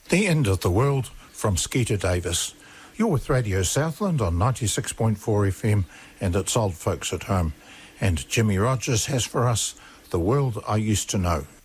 The End of the World from Skeeter Davis. You're with Radio Southland on 96.4 FM and it's Old Folks at Home. And Jimmy Rogers has for us The World I Used to Know.